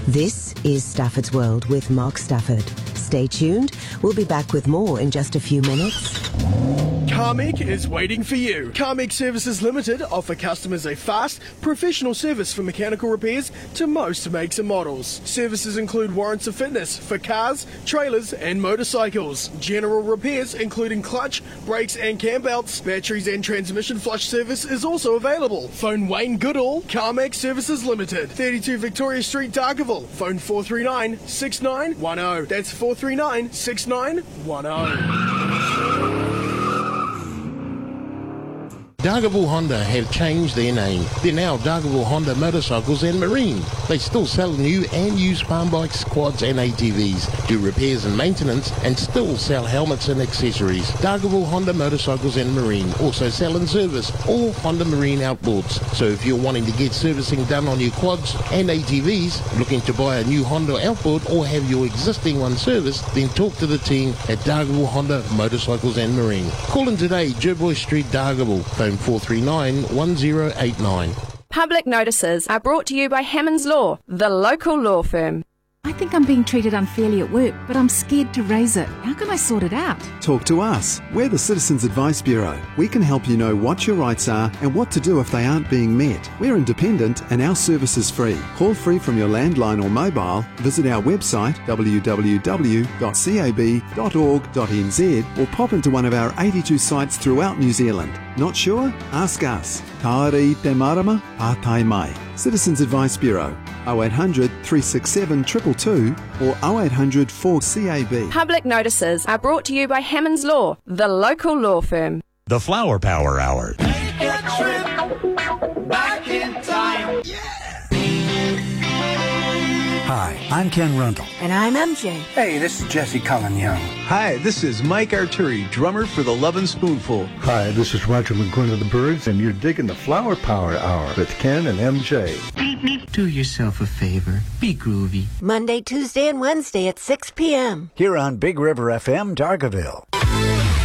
This is Stafford's World with Mark Stafford. Stay tuned. We'll be back with more in just a few minutes. Carmec is waiting for you. Carmec Services Limited offer customers a fast, professional service for mechanical repairs to most makes and models. Services include warrants of fitness for cars, trailers and motorcycles. General repairs including clutch, brakes and cam belts, batteries and transmission flush service is also available. Phone Wayne Goodall, Carmec Services Limited, 32 Victoria Street, Dargaville. Phone 439 6910. That's 439 6910. Dargaville Honda have changed their name. They're now Dargaville Honda Motorcycles and Marine. They still sell new and used farm bikes, quads and ATVs, do repairs and maintenance, and still sell helmets and accessories. Dargaville Honda Motorcycles and Marine also sell and service all Honda Marine outboards. So if you're wanting to get servicing done on your quads and ATVs, looking to buy a new Honda outboard or have your existing one serviced, then talk to the team at Dargaville Honda Motorcycles and Marine. Call in today, Jerboy Street, Dargaville. Phone 439-1089. Public notices are brought to you by Hammonds Law, the local law firm. I think I'm being treated unfairly at work, but I'm scared to raise it. How can I sort it out? Talk to us. We're the Citizens Advice Bureau. We can help you know what your rights are and what to do if they aren't being met. We're independent and our service is free. Call free from your landline or mobile. Visit our website www.cab.org.nz or pop into one of our 82 sites throughout New Zealand. Not sure? Ask us. Kaari te marama, pātai mai. Citizens Advice Bureau. 0800 367 222 or 0800 4CAB. Public notices are brought to you by Hammonds Law, the local law firm. The Flower Power Hour. Take a trip back in time. Hi, I'm Ken Rundle. And I'm MJ. Hey, this is Jesse Cullen Young. Hi, this is Mike Arturi, drummer for the Lovin' Spoonful. Hi, this is Roger McGuinn of the Byrds, and you're digging the Flower Power Hour with Ken and MJ. Do yourself a favor. Be groovy. Monday, Tuesday, and Wednesday at 6 p.m. Here on Big River FM, Dargaville.